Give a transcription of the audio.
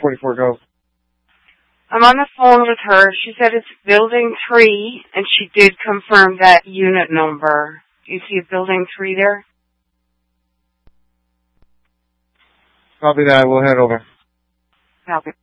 44, go. I'm on the phone with her. She said it's building 3, and she did confirm that unit number. Do you see a building 3 there? Copy that. We'll head over. Copy.